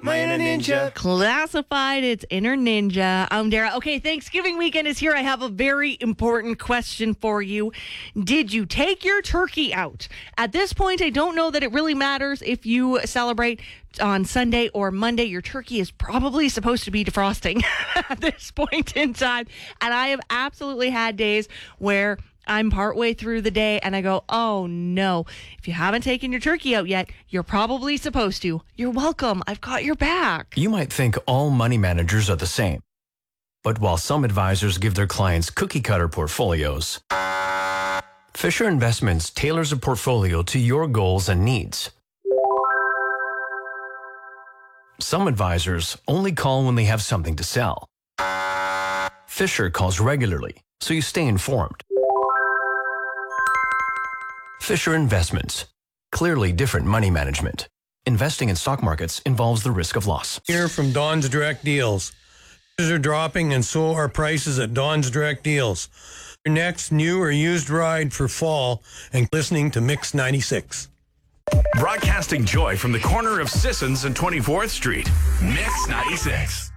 My inner ninja. Classified, it's Inner Ninja. I'm Dara. Okay, Thanksgiving weekend is here. I have a very important question for you. Did you take your turkey out? At this point, I don't know that it really matters if you celebrate on Sunday or Monday. Your turkey is probably supposed to be defrosting at this point in time. And I have absolutely had days where I'm partway through the day and I go, oh no, if you haven't taken your turkey out yet, you're probably supposed to. You're welcome. I've got your back. You might think all money managers are the same. But while some advisors give their clients cookie cutter portfolios, Fisher Investments tailors a portfolio to your goals and needs. Some advisors only call when they have something to sell. Fisher calls regularly, so you stay informed. Fisher Investments. Clearly different money management. Investing in stock markets involves the risk of loss. Here from Don's Direct Deals. Prices are dropping and so are prices at Don's Direct Deals. Your next new or used ride for fall and listening to Mix 96. Broadcasting joy from the corner of Sissons and 24th Street. Mix 96.